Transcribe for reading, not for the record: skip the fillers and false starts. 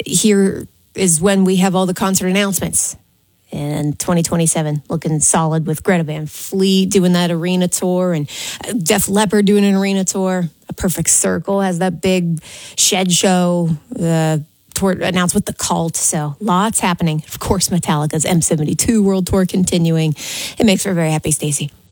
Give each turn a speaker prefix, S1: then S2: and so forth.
S1: here is when we have all the concert announcements. And 2027 looking solid with Greta Van Fleet doing that arena tour and Def Leppard doing an arena tour. A Perfect Circle has that big shed show tour announced with The Cult. So lots happening. Of course, Metallica's M72 World Tour continuing. It makes her very happy, Stacey.